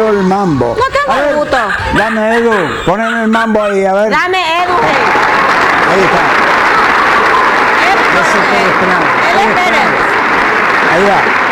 gusto el mambo. No tengo el gusto. Dame, Edu, poneme el mambo ahí, a ver. Dame, Edu. Ahí está. Eso estoy esperando. Él espera. Ahí va.